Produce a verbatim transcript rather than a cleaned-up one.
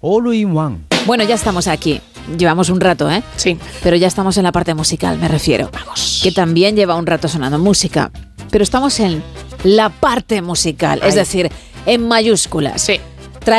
All in One. Bueno, ya estamos aquí. Llevamos un rato, ¿eh? Sí. Pero ya estamos en la parte musical, me refiero. Vamos. Que también lleva un rato sonando música. Pero estamos en la parte musical, Ay. es decir, en mayúsculas. Sí.